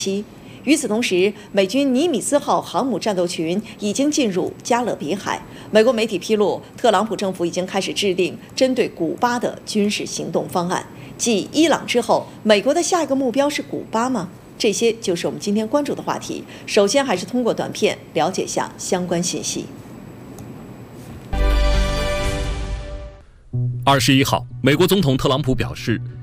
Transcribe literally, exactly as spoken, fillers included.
与此同时，美军尼米兹号航母战斗群已经进入加勒比海。美国媒体披露，特朗普政府已经开始制定针对古巴的军事行动方案。继伊朗之后，美国的下一个目标是古巴吗？这些就是我们今天关注的话题。首先，还是通过短片了解下相关信息。 二十一号，美国总统特朗普表示，